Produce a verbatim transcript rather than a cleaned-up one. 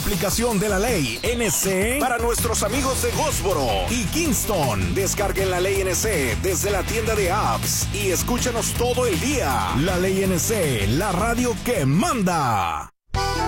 aplicación de la Ley N C para nuestros amigos de Goldsboro y Kingston. Descarguen la Ley N C desde la tienda de apps y escúchanos todo el día. La Ley N C, la radio que manda.